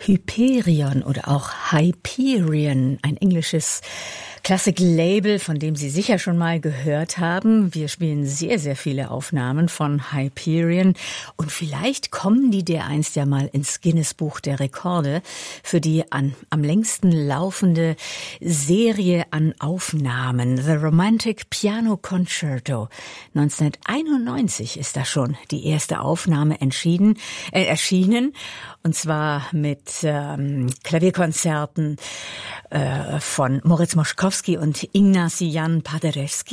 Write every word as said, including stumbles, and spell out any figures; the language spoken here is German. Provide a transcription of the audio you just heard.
Hyperion oder auch Hyperion, ein englisches Klassik-Label, von dem Sie sicher schon mal gehört haben. Wir spielen sehr, sehr viele Aufnahmen von Hyperion und vielleicht kommen die dereinst ja mal ins Guinness-Buch der Rekorde für die an, am längsten laufende Serie an Aufnahmen. The Romantic Piano Concerto. neunzehnhunderteinundneunzig ist da schon die erste Aufnahme entschieden, äh, erschienen, und zwar mit ähm, Klavierkonzerten äh, von Moritz Moszkowski und Ignacy Jan Paderewski.